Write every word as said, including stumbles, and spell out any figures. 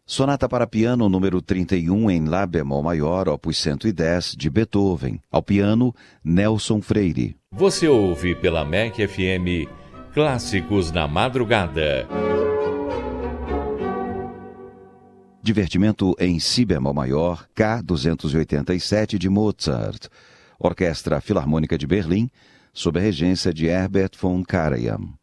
Sonata para piano número trinta e um em Lá bemol maior, opus cento e dez, de Beethoven. Ao piano, Nelson Freire. Você ouve pela M E C F M Clássicos na Madrugada. Divertimento em Si bemol maior, K duzentos e oitenta e sete, de Mozart. Orquestra Filarmônica de Berlim, sob a regência de Herbert von Karajan.